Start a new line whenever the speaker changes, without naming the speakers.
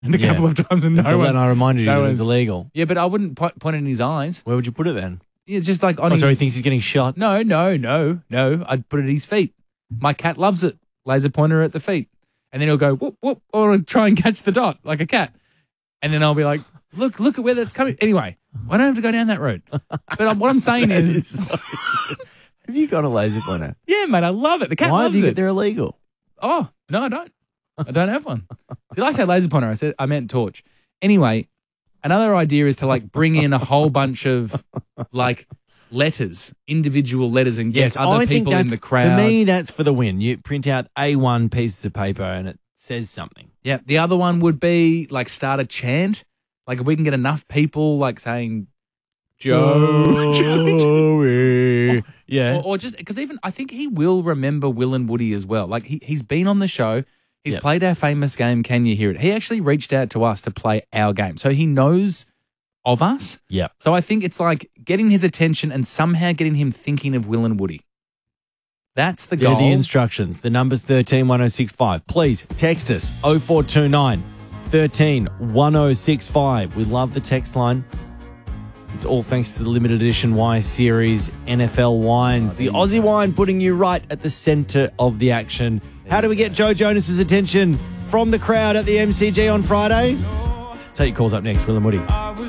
And a couple of times and
So then I reminded you that it was illegal.
Yeah, but I wouldn't point it in his eyes.
Where would you put it then?
It's just like on
so he thinks he's getting shot?
No. I'd put it at his feet. My cat loves it. Laser pointer at the feet. And then he'll go, whoop, whoop, or try and catch the dot like a cat. And then I'll be like, look at where that's coming. Anyway, I don't have to go down that road. But what I'm saying is...
Have you got a laser pointer?
Yeah, mate, I love it. The cat
Why
loves
do you
it.
think they're illegal?
Oh, no, I don't. I don't have one. Did I say laser pointer? I meant torch. Anyway, another idea is to like bring in a whole bunch of like letters, individual letters, and get other people in the crowd.
For me, that's for the win. You print out A1 pieces of paper and it says something.
Yeah. The other one would be like start a chant. Like if we can get enough people like saying Joey.
Yeah.
Or just because even I think he will remember Will and Woody as well. Like he's been on the show. He's played our famous game, Can You Hear It? He actually reached out to us to play our game. So he knows of us.
Yeah.
So I think it's like getting his attention and somehow getting him thinking of Will and Woody. That's the goal.
Yeah, the instructions. The number's 131065. Please text us 0429 131065. We love the text line. It's all thanks to the limited edition Y Series NFL wines. The Aussie wine putting you right at the centre of the action. How do we get Joe Jonas's attention from the crowd at the MCG on Friday? Take your calls up next, Will and Woody.